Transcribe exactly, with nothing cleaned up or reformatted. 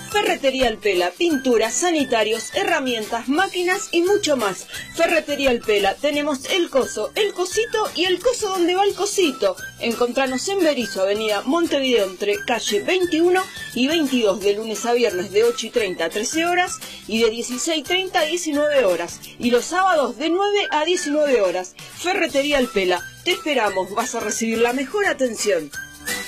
Ferretería Alpela, pinturas, sanitarios, herramientas, máquinas y mucho más. Ferretería Alpela, tenemos el coso, el cosito y el coso donde va el cosito. Encontranos en Berisso, avenida Montevideo, entre calle veintiuno y veintidós, de lunes a viernes de ocho y treinta a trece horas y de dieciséis y treinta a diecinueve horas. Y los sábados de nueve a diecinueve horas. Ferretería Alpela, te esperamos, vas a recibir la mejor atención.